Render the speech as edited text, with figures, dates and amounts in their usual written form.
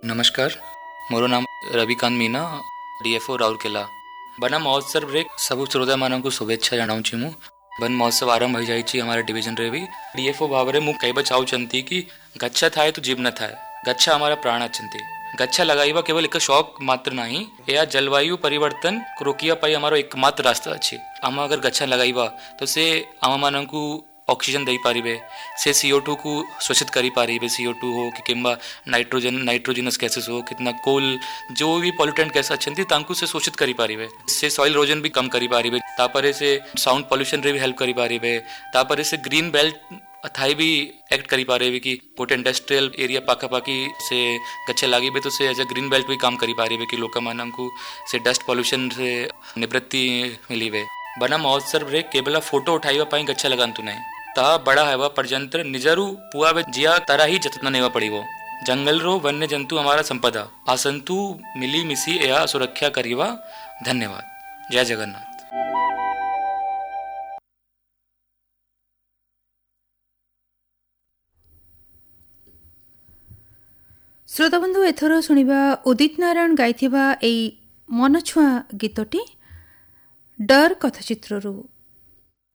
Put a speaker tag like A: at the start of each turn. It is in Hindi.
A: नमस्कार, मोर नाम रविकांत मीना, डीएफओ राउरकेला। बना महोत्सव रे सब श्रोता मानक शुभेच्छा जनाऊँ मु। बन महोत्सव आरंभ हो जाइए हमारे डिविजन रे भी डीएफओ भाव में मुझे कहवा चाहूँगी कि गच्छा थाए तो जीव न थाए, गच्छा हमारा प्राण अच्छी। गच्छा लगाइबा केवल एक शौक मात्र नहीं, यह जलवायु परिवर्तन को रोकिया पाई हमारा एकमात्र रास्ता अच्छी। आम अगर गच्छा लगाइबा तो से आम मानकू ऑक्सीजन दे पारिबे, से CO2 को शोषित करी पारिबे। CO2 हो कि किंबा नाइट्रोजनस गैसेस हो, कितना कोल जो भी पॉल्यूटेंट गैस अच्छी तांकु से शोषित करी पारिबे, से सॉइल इरोजन भी कम करी पारिबे। तापरे से साउंड पॉल्यूशन रे भी हेल्प करी पारिबे। तापरे से ग्रीन बेल्ट अथाई भी एक्ट करी पारिबे कि गोटे इंडस्ट्रियल एरिया पाखापाखी से गच्छा लागिबे तो से एज अ ग्रीन बेल्ट भी काम करी पारिबे कि लोक मानकू से डस्ट पॉल्यूशन से निवृत्ति मिलिबे। बना महोत्सव रे केवल फोटो उठाइबा पाई गच्छा लगांतु नहीं, ता बड़ा हेवा पर्यंतर निजरू पुआ जिया तरह ही जतन नेवा पड़िबो। जंगल रो वन्य जंतु हमारा संपदा, आसंतु मिली मिसी या सुरक्षा करिवा। धन्यवाद। जय जगन्नाथ।
B: श्रोता बंधु एथर शुणा उदित नारायण गाई मन छुआ गीतटी डर कथाचित्रु।